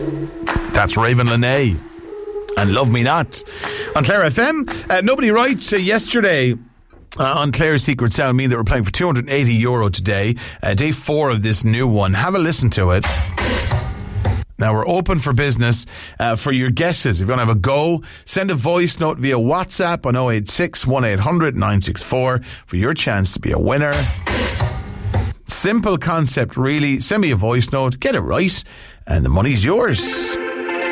That's Raven Lenae and Love Me Not on Clare FM. Nobody right yesterday on Clare's Secret Sound mean that we're playing for €280 today. Day 4 of this new one. Have a listen to it. Now we're open for business for your guesses. If you want to have a go, send a voice note via WhatsApp on 086 1800 964 for your chance to be a winner. Simple concept, really. Send me a voice note, get it right, and the money's yours.